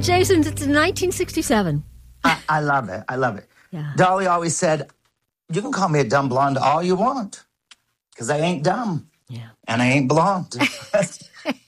Jason, it's 1967. I love it. I love it. Yeah. Dolly always said, you can call me a dumb blonde all you want, because I ain't dumb. Yeah. And I ain't blonde.